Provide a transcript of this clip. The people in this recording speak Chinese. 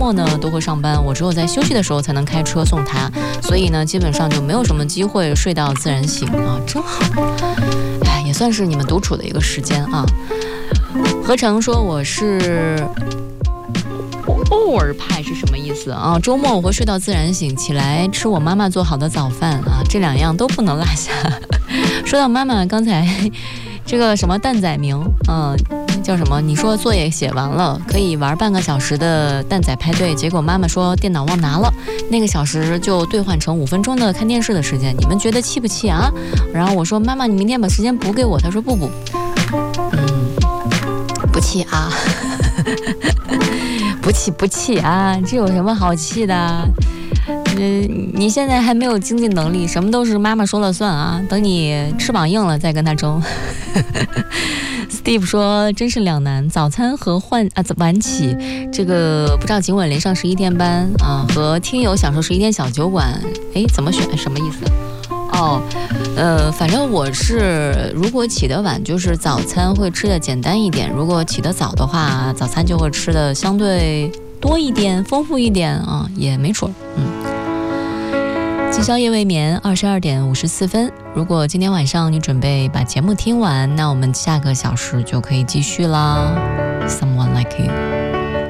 末呢都会上班，我只有在休息的时候才能开车送他，所以呢基本上就没有什么机会睡到自然醒啊，真好。哎，也算是你们独处的一个时间啊。何成说我是偶尔派是什么意思啊？周末我会睡到自然醒，起来吃我妈妈做好的早饭啊，这2样都不能落下。说到妈妈，刚才这个什么蛋仔名，叫什么？你说作业写完了，可以玩半个小时的蛋仔派对，结果妈妈说电脑忘拿了，那个小时就兑换成5分钟的看电视的时间，你们觉得气不气啊？然后我说妈妈，你明天把时间补给我，她说不，不气啊。不气啊，这有什么好气的？你现在还没有经济能力，什么都是妈妈说了算啊，等你翅膀硬了再跟他争。Steve 说真是两难，早餐和晚起，这个不知道今晚连上11天班啊，和听友享受11天小酒馆，怎么选？什么意思？反正我是如果起得晚，就是早餐会吃的简单一点；如果起得早的话，早餐就会吃的相对多一点、丰富一点啊，也没准。今宵夜未眠，22点54分。如果今天晚上你准备把节目听完，那我们下个小时就可以继续啦。Someone like you。